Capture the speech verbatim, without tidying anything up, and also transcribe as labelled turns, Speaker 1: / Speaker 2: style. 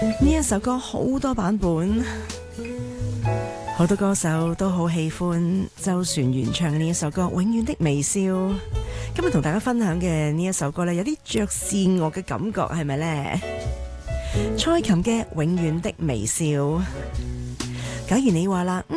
Speaker 1: 呢一首歌好多版本，好多歌手都好喜歡周璇原唱嘅呢一首歌《永遠的微笑》。今日同大家分享嘅呢一首歌呢，有啲爵士樂嘅感覺，係咪呢？蔡琴嘅《永遠的微笑》。假如你話啦。